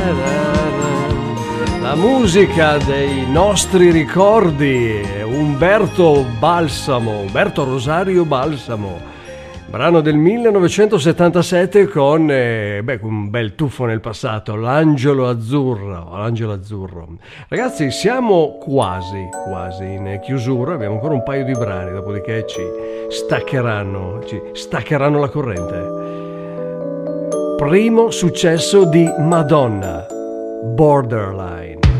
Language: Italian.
La musica dei nostri ricordi, Umberto Rosario Balsamo, brano del 1977 con un bel tuffo nel passato, l'Angelo Azzurro. Ragazzi, siamo quasi in chiusura, abbiamo ancora un paio di brani, dopodiché ci staccheranno la corrente. Primo successo di Madonna, Borderline.